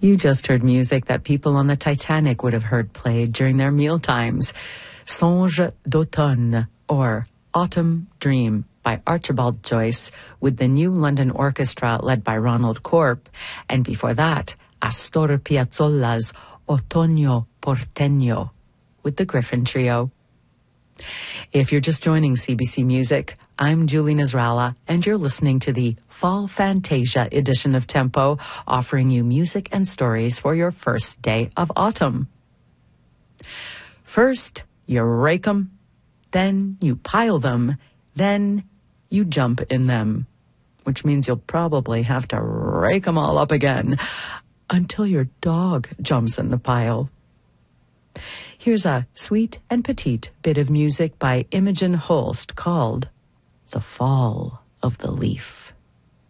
You just heard music that people on the Titanic would have heard played during their meal times. Songe d'automne, or Autumn Dream, by Archibald Joyce, with the New London Orchestra led by Ronald Corp, and before that, Astor Piazzolla's Otoño Porteño, with the Griffin Trio. If you're just joining CBC Music, I'm Julie Nasrallah, and you're listening to the Fall Fantasia edition of Tempo, offering you music and stories for your first day of autumn. First, you rake 'em, then you pile them, then you jump in them, which means you'll probably have to rake 'em all up again until your dog jumps in the pile. Here's a sweet and petite bit of music by Imogen Holst called The Fall of the Leaf.